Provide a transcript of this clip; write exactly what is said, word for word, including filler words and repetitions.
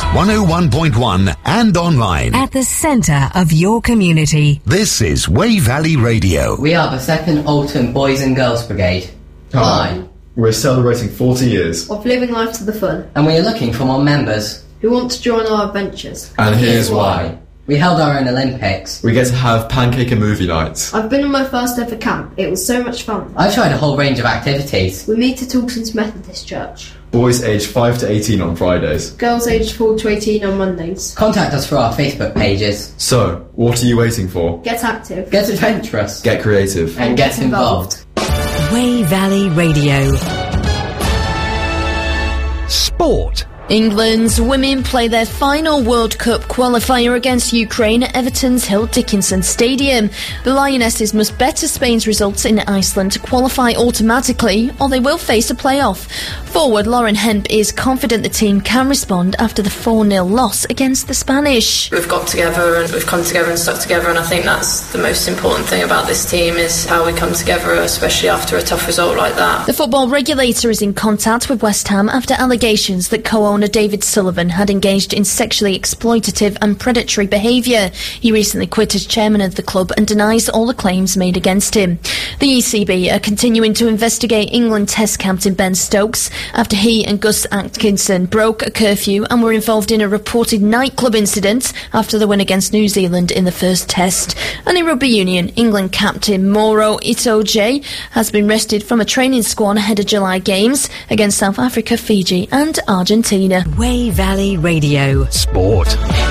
one oh one point one and online. At the centre of your community. This is Wey Valley Radio. We are the second Alton Boys and Girls Brigade. Hi. We're celebrating forty years of living life to the full. And we are looking for more members who want to join our adventures. And here's why. We held our own Olympics. We get to have pancake and movie nights. I've been on my first ever camp. It was so much fun. I've tried a whole range of activities. We meet at Alton's Methodist Church. Boys aged five to eighteen on Fridays. Girls aged four to eighteen on Mondays. Contact us through our Facebook pages. So, what are you waiting for? Get active. Get adventurous. Get creative. And, and get, get involved. involved. Wey Valley Radio. Sport. England's women play their final World Cup qualifier against Ukraine at Everton's Hill Dickinson Stadium. The Lionesses must better Spain's results in Iceland to qualify automatically, or they will face a playoff. Forward Lauren Hemp is confident the team can respond after the four nil loss against the Spanish. We've got together and we've come together and stuck together, and I think that's the most important thing about this team is how we come together, especially after a tough result like that. The football regulator is in contact with West Ham after allegations that co-owner David Sullivan had engaged in sexually exploitative and predatory behaviour. He recently quit as chairman of the club and denies all the claims made against him. The E C B are continuing to investigate England Test captain Ben Stokes after he and Gus Atkinson broke a curfew and were involved in a reported nightclub incident after the win against New Zealand in the first Test. And in rugby union, England captain Moro Itoje has been rested from a training squad ahead of July games against South Africa, Fiji and Argentina. Wey Valley Radio. Sport.